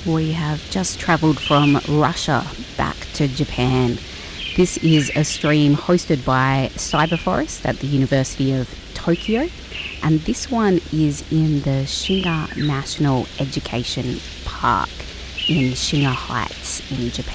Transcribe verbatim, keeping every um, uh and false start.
We have just travelled from Russia back to Japan. This is a stream hosted by Cyberforest at the University of Tokyo, and this one is in the Shiga National Education Park in Shiga Heights in Japan.